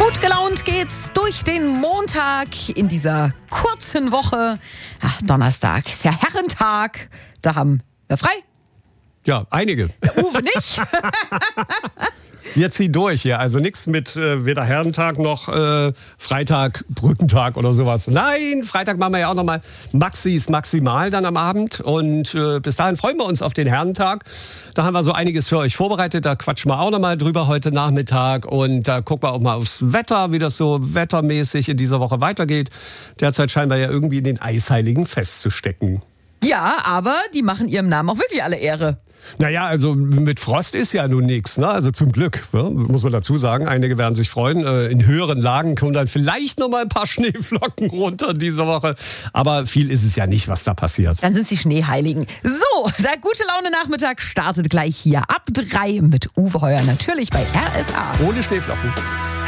Gut gelaunt geht's durch den Montag in dieser kurzen Woche. Ach, Donnerstag ist ja Herrentag. Da haben wir frei. Ja, einige. Der Uwe nicht. Wir ziehen durch hier. Also nichts mit weder Herrentag noch Freitag, Brückentag oder sowas. Nein, Freitag machen wir ja auch nochmal Maxis Maximal dann am Abend. Und bis dahin freuen wir uns auf den Herrentag. Da haben wir so einiges für euch vorbereitet. Da quatschen wir auch nochmal drüber heute Nachmittag. Und da gucken wir auch mal aufs Wetter, wie das so wettermäßig in dieser Woche weitergeht. Derzeit scheinen wir ja irgendwie in den Eisheiligen festzustecken. Ja, aber die machen ihrem Namen auch wirklich alle Ehre. Naja, also mit Frost ist ja nun nichts, ne? Also zum Glück, ja, muss man dazu sagen. Einige werden sich freuen. In höheren Lagen kommen dann vielleicht noch mal ein paar Schneeflocken runter diese Woche. Aber viel ist es ja nicht, was da passiert. Dann sind es die Schneeheiligen. So, der gute Laune Nachmittag startet gleich hier ab 3 mit Uwe Heuer. Natürlich bei RSA. Ohne Schneeflocken.